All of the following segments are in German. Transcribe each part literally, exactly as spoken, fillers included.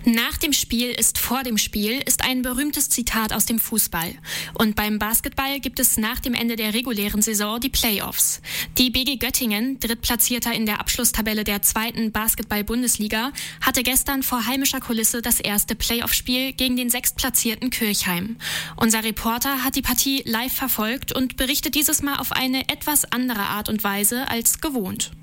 Nach dem Spiel ist vor dem Spiel ist ein berühmtes Zitat aus dem Fußball. Und beim Basketball gibt es nach dem Ende der regulären Saison die Playoffs. Die B G Göttingen, Drittplatzierter in der Abschlusstabelle der zweiten Basketball-Bundesliga, hatte gestern vor heimischer Kulisse das erste Playoff-Spiel gegen den sechstplatzierten Kirchheim. Unser Reporter hat die Partie live verfolgt und berichtet dieses Mal auf eine etwas andere Art und Weise als gewohnt.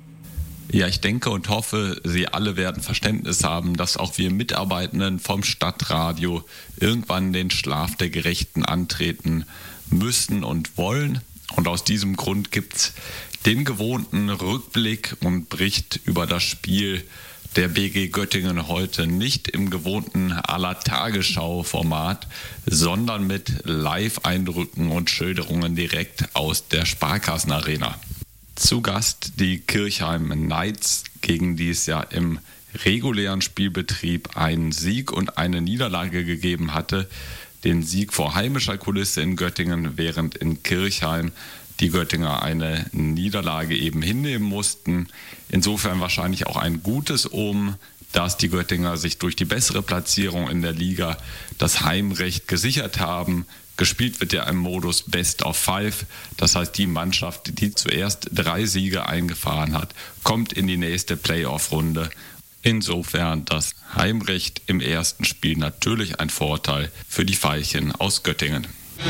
Ja, ich denke und hoffe, Sie alle werden Verständnis haben, dass auch wir Mitarbeitenden vom Stadtradio irgendwann den Schlaf der Gerechten antreten müssen und wollen. Und aus diesem Grund gibt's den gewohnten Rückblick und Bericht über das Spiel der B G Göttingen heute nicht im gewohnten Aller-Tagesschau-Format, sondern mit Live-Eindrücken und Schilderungen direkt aus der Sparkassenarena. Zu Gast die Kirchheim Knights, gegen die es ja im regulären Spielbetrieb einen Sieg und eine Niederlage gegeben hatte. Den Sieg vor heimischer Kulisse in Göttingen, während in Kirchheim die Göttinger eine Niederlage eben hinnehmen mussten. Insofern wahrscheinlich auch ein gutes Omen, dass die Göttinger sich durch die bessere Platzierung in der Liga das Heimrecht gesichert haben. Gespielt wird ja im Modus Best of Five. Das heißt, die Mannschaft, die zuerst drei Siege eingefahren hat, kommt in die nächste Playoff-Runde. Insofern das Heimrecht im ersten Spiel natürlich ein Vorteil für die Veilchen aus Göttingen.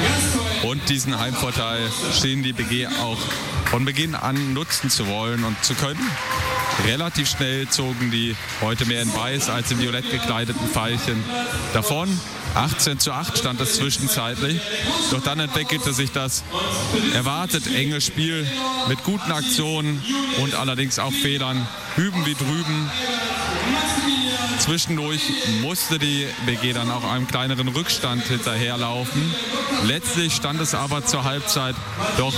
Und diesen Heimvorteil schien die B G auch von Beginn an nutzen zu wollen und zu können. Relativ schnell zogen die heute mehr in weiß als in violett gekleideten Veilchen davon. achtzehn zu acht stand es zwischenzeitlich. Doch dann entwickelte sich das erwartet enge Spiel mit guten Aktionen und allerdings auch Fehlern hüben wie drüben. Zwischendurch musste die B G dann auch einem kleineren Rückstand hinterherlaufen. Letztlich stand es aber zur Halbzeit doch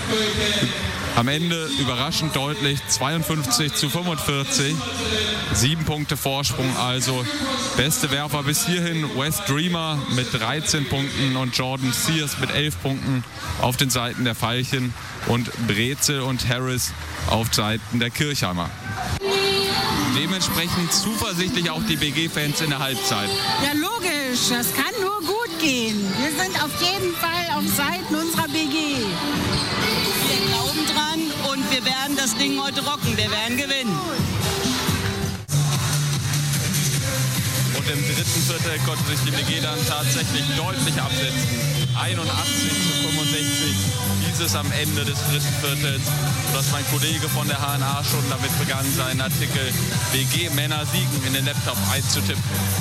am Ende überraschend deutlich, zweiundfünfzig zu fünfundvierzig. Sieben Punkte Vorsprung also. Beste Werfer bis hierhin Wes Dreamer mit dreizehn Punkten und Jordan Sears mit elf Punkten auf den Seiten der Veilchen und Brezel und Harris auf Seiten der Kirchheimer. Dementsprechend zuversichtlich auch die B G-Fans in der Halbzeit. Ja, logisch, das kann nur gut gehen. Wir sind auf jeden Fall auf Seiten unserer B G. Wir glauben dran und wir werden das Ding heute rocken. Wir werden gewinnen. Und im dritten Viertel konnte sich die B G dann tatsächlich deutlich absetzen. einundachtzig zu fünfundsechzig hieß es am Ende des dritten Viertels, sodass mein Kollege von der H N A schon damit begann, seinen Artikel B G Männer siegen in den Laptop einzutippen.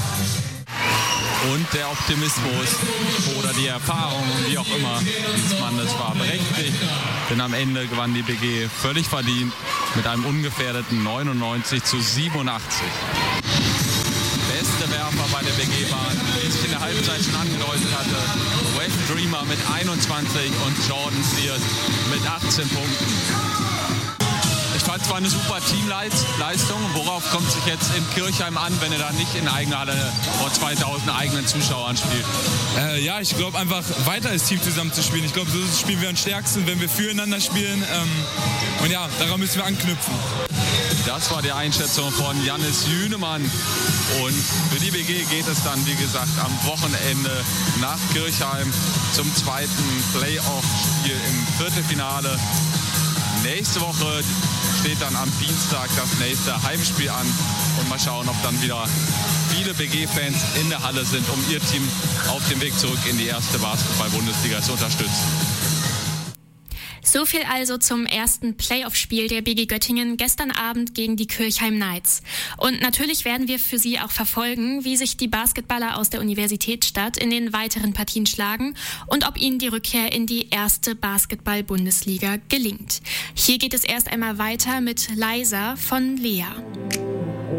Und der Optimismus oder die Erfahrung, wie auch immer, dieses Mannes war berechtigt. Denn am Ende gewann die B G völlig verdient mit einem ungefährdeten neunundneunzig zu siebenundachtzig. Beste Werfer bei der B G waren, wie ich in der Halbzeit schon angedeutet hatte, Wes Dreamer mit einundzwanzig und Jordan Sears mit achtzehn Punkten. Ich fand es war eine super Teamleistung. Worauf kommt es sich jetzt in Kirchheim an, wenn er da nicht in eigener Halle vor zweitausend eigenen Zuschauern spielt? Äh, ja, ich glaube einfach weiter als Team zusammen zu spielen. Ich glaube, so spielen wir am stärksten, wenn wir füreinander spielen. Ähm, und ja, daran müssen wir anknüpfen. Das war die Einschätzung von Jannis Jünemann. Und für die B G geht es dann, wie gesagt, am Wochenende nach Kirchheim zum zweiten Playoff-Spiel im Viertelfinale. Nächste Woche steht dann am Dienstag das nächste Heimspiel an. Und mal schauen, ob dann wieder viele B G-Fans in der Halle sind, um ihr Team auf dem Weg zurück in die erste Basketball-Bundesliga zu unterstützen. So viel also zum ersten Playoff-Spiel der B G Göttingen gestern Abend gegen die Kirchheim Knights. Und natürlich werden wir für Sie auch verfolgen, wie sich die Basketballer aus der Universitätsstadt in den weiteren Partien schlagen und ob ihnen die Rückkehr in die erste Basketball-Bundesliga gelingt. Hier geht es erst einmal weiter mit Leiser von Lea.